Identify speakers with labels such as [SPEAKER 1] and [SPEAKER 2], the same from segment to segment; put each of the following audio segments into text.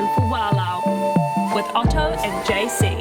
[SPEAKER 1] time for Wow Lao with Otto and JC.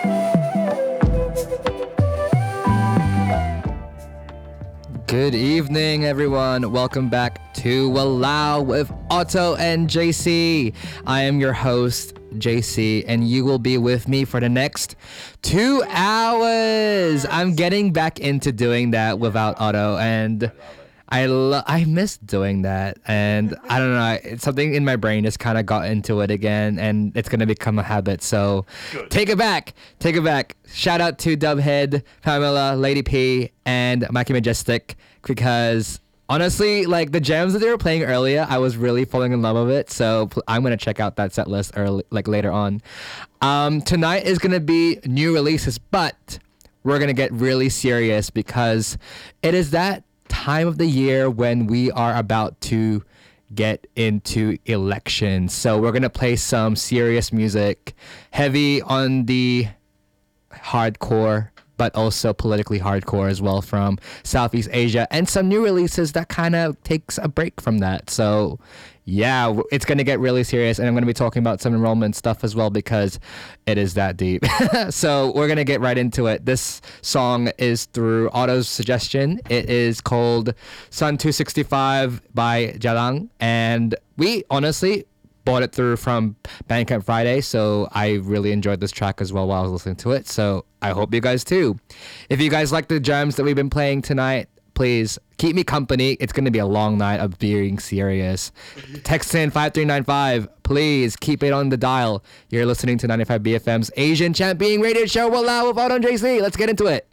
[SPEAKER 2] Good evening, everyone. Welcome back to Walao with Otto and JC. I am your host, JC, and you will be with me for the next 2 hours. I'm getting back into doing that without Otto, and I miss doing that, and I don't know, it's something in my brain just kind of got into it again, and it's gonna become a habit. So take it back. Shout out to Dubhead, Pamela, Lady P, and Mikey Majestic, because honestly, like the jams that they were playing earlier, I was really falling in love with it. So I'm gonna check out that set list later on. Tonight is gonna be new releases, but we're gonna get really serious because it is that time of the year when we are about to get into elections. So we're gonna play some serious music, heavy on the hardcore, but also politically hardcore as well, from Southeast Asia, and some new releases that kind of takes a break from that. So yeah, it's going to get really serious, and I'm going to be talking about some enrollment stuff as well because it is that deep. So we're going to get right into it. This song is through Otto's suggestion. It is called Sun 265 by Jalang, and we honestly bought it through from Bandcamp Friday, so I really enjoyed this track as well while I was listening to it, so I hope you guys too. If you guys like the jams that we've been playing tonight, please keep me company. It's going to be a long night of being serious. Text in 5395. Please keep it on the dial. You're listening to 95 BFM's Asian Champion Radio Show. Walao with Auto and JC. Let's get into it.